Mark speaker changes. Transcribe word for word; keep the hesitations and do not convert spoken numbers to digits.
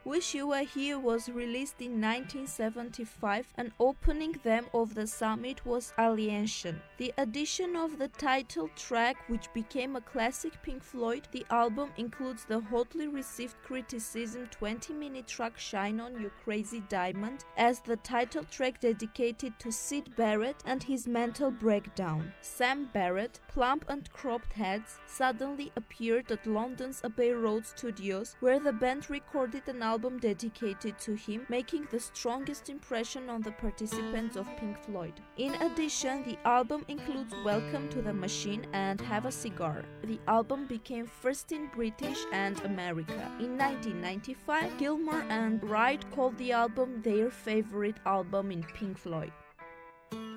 Speaker 1: Wish You Were Here was released in nineteen seventy-five, and opening them of the summit was Alienation. The addition of the title track, which became a classic Pink Floyd, the album includes the hotly received criticism twenty minute track Shine On You Crazy Diamond as the title track dedicated to Syd Barrett and his mental breakdown. Sam Barrett, plump and cropped heads, suddenly appeared at London's Abbey Road Studios, where the band recorded an album dedicated to him, making the strongest impression on the participants of Pink Floyd. In addition, the album includes Welcome to the Machine and Have a Cigar. The album became first in British and America. In nineteen ninety-five, Gilmour and Wright called the album their favorite album in Pink Floyd.